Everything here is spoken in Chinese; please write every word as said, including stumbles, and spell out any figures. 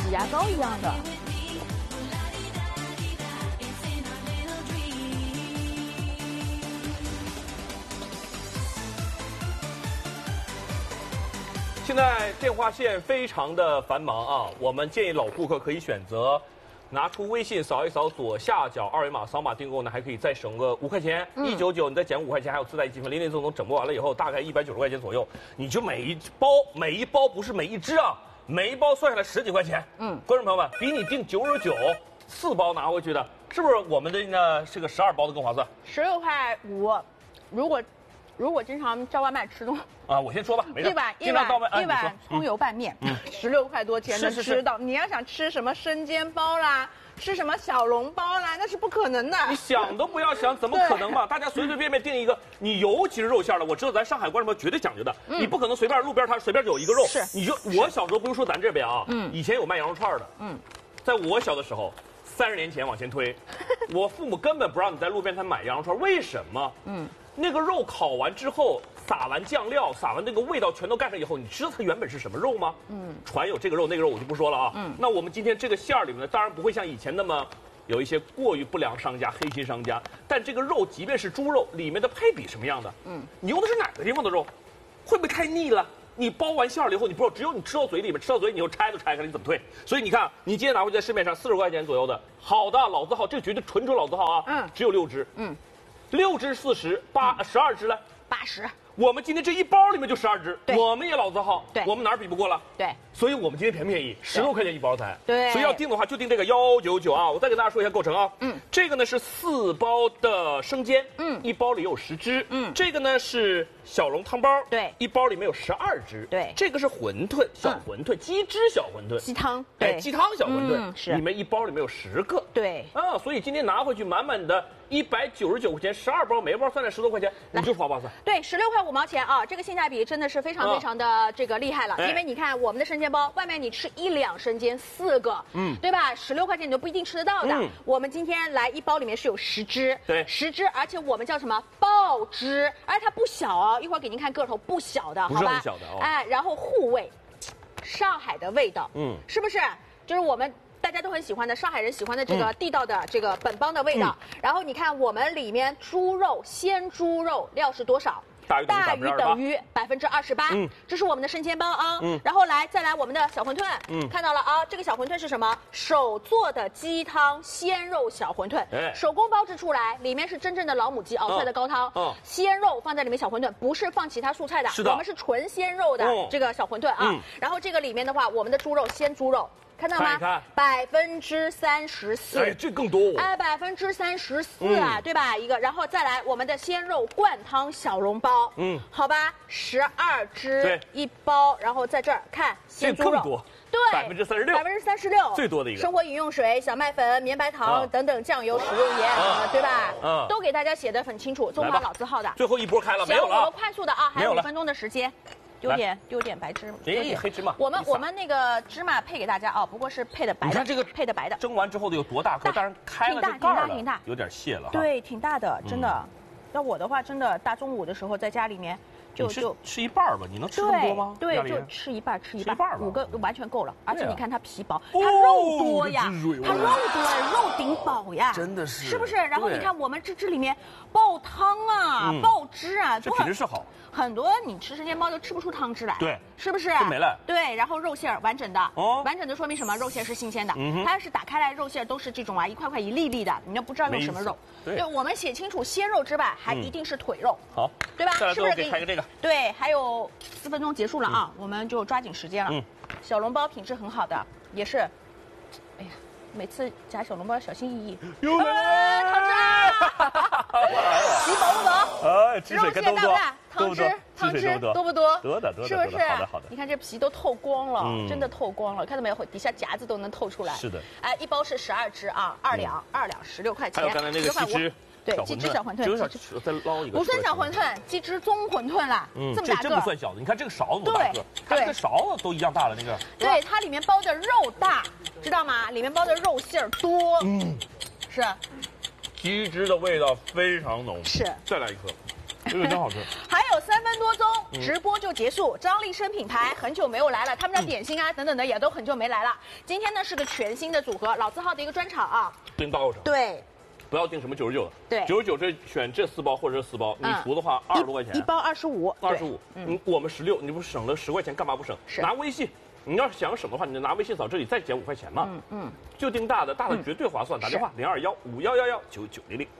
挤牙膏一样的。 现在电话线非常的繁忙啊，我们建议老顾客可以选择拿出微信扫一扫左下角二维码，扫码订购呢还可以再省个五块钱，一九九你再减五块钱，还有自带积分，零零总总整播完了以后大概一百九十块钱左右，你就每一包每一包不是每一只啊，每一包算下来十几块钱，嗯，观众朋友们，比你订九十九四包拿回去的，是不是我们的呢这个十二包的更划算？ 十六块五，如果如果经常叫外卖吃东西。 啊，我先说吧，没事。 一碗一碗一碗葱油拌面，十六块多钱能吃到。你要想吃什么生煎包啦，吃什么小笼包啦，那是不可能的。 你想都不要想，怎么可能嘛？大家随随便便订一个，你尤其是肉馅的，我知道咱上海观众朋友绝对讲究的，你不可能随便路边摊随便就有一个肉。 是， 你就我小时候不用说咱这边啊，嗯，以前有卖羊肉串的，嗯，在我小的时候，三十年前往前推，我父母根本不让你在路边摊买羊肉串，为什么？嗯，那个肉烤完之后。撒完酱料，撒完那个味道全都盖上以后，你知道它原本是什么肉吗？嗯，传有这个肉那个肉我就不说了啊。嗯，那我们今天这个馅儿里面呢，当然不会像以前那么有一些过于不良商家、黑心商家，但这个肉即便是猪肉，里面的配比什么样的？嗯，你用的是哪个地方的肉？会不会太腻了？你包完馅儿了以后，你不知道，只有你吃到嘴里面，吃到嘴你又拆都拆开，你怎么退？所以你看，你今天拿回去在市面上四十块钱左右的好的老字号，这绝对纯纯老字号啊。嗯，只有六只。嗯，六只四十，八十二只呢？ 八十。 我们今天这一包里面就十二只，我们也老字号， 对， 我们哪儿比不过了？ 对， 所以我们今天便不便宜？十六块钱一包才。 对， 所以要订的话就订这个幺九九啊！我再给大家说一下构成啊。嗯，这个呢是四包的生煎，嗯，一包里有十只，嗯，这个呢是小笼汤包， 对， 一包里面有十二只， 对， 这个是馄饨小馄饨，鸡汁小馄饨， 鸡汤， 哎，鸡汤小馄饨是里面一包里面有十个， 对， 啊，所以今天拿回去满满的一百九十九块钱，十二包，每包算在十多块钱，你就划不划算？ 对，十六块五毛钱啊，这个性价比真的是非常非常的这个厉害了，因为你看我们的生煎包，外面你吃一两生煎四个，嗯，对吧？十六块钱你都不一定吃得到的。我们今天来一包里面是有十只， 对， 十只，而且我们叫什么爆汁，而且它不小哦，一会儿给您看个头不小的，好吧？ 不是很小的哦。 哎，然后护卫，上海的味道，嗯，是不是？就是我们。大家都很喜欢的上海人喜欢的这个地道的这个本帮的味道，嗯、然后你看我们里面猪肉鲜猪肉料是多少？ 大于等于百分之二十八，嗯，这是我们的生煎包啊，嗯，然后来再来我们的小馄饨，嗯，看到了啊，这个小馄饨是什么？手做的鸡汤鲜肉小馄饨，哎，手工包制出来，里面是真正的老母鸡熬出来的高汤，嗯，鲜肉放在里面小馄饨，不是放其他蔬菜的， 是的， 我们是纯鲜肉的这个小馄饨啊，嗯、然后这个里面的话，我们的猪肉鲜猪肉。看到吗？百分之三十四， 哎，这更多、哦。 哎，百分之三十四啊，嗯、对吧？一个，然后再来我们的鲜肉灌汤小笼包，嗯，好吧，十二只一包，然后在这儿看鲜猪肉， 更多， 对， 百分之三十六， 百分之三十六， 最多的一个。 生活饮用水、小麦粉、绵白糖、啊、等等酱油、食用盐，啊、对吧？嗯、啊，都给大家写的很清楚，中华老字号的。 最后一波开了，没有了。 我们快速的啊，还有五分钟的时间。丢点丢点白芝麻， 丢点黑芝麻。 我们我们那个芝麻配给大家啊，不过是配的白的。 你看这个配的白的， 蒸完之后的有多大颗？当然开了这盖了，挺大，有点泄了。 对，挺大的，真的。要我的话，真的大中午的时候在家里面就就吃一半吧。你能吃那么多吗？ 对，就吃一半，吃一半，五个完全够了。而且你看它皮薄，它肉多呀，它肉多，肉顶饱呀， 真的是， 是不是？然后你看我们这这里面爆汤啊，爆汁啊， 这品质是好。 很多你吃生煎包都吃不出汤汁来， 对， 是不是？ 都没了。 对，然后肉馅儿完整的，哦，完整的说明什么？肉馅是新鲜的，嗯、它要是打开来肉馅都是这种啊，一块块一粒粒的，你都不知道用什么肉。 对， 我们写清楚鲜肉之外，还一定是腿肉。好，对吧？ 是不是？给开个这个。 对，还有四分钟结束了啊，我们就抓紧时间了。嗯，小笼包品质很好的，也是，哎呀。每次夹小笼包小心翼翼。 有来了， 汤汁，皮薄不薄？ 哎，汁水多不多？ 汤汁，汤汁多不多？ 多的，多的， 是不是？ 好的，好的。 你看这皮都透光了，真的透光了，看到没有？底下夹子都能透出来。 是的。 哎，一包是十二只啊，二两，二两十六块钱。 还有刚才那个鸡汁。 对，鸡汁小馄饨， 再捞一个。 五孙小馄饨，鸡汁棕馄饨啦，嗯，这么大个， 这不算小的。你看这个勺子多大个，它这个勺子都一样大了，那个。 对，它里面包的肉大，知道吗？里面包的肉馅儿多，嗯，是。 鸡汁的味道非常浓。 是。 再来一颗，这个真好吃。 还有三分分多钟，直播就结束。张立生品牌很久没有来了，他们的点心啊等等的也都很久没来了。今天呢是个全新的组合，老字号的一个专场啊。 订大购城。 对。 不要订什么九十九的， 对， 九十九这选这四包或者这四包，你除的话二十多块钱， 一包二十五， 二十五，嗯，我们十六，你不省了十块钱，干嘛不省？拿微信，你要是想省的话，你就拿微信扫这里再减五块钱嘛，嗯嗯，就订大的，大的绝对划算，打电话零二幺五幺幺幺九九零零。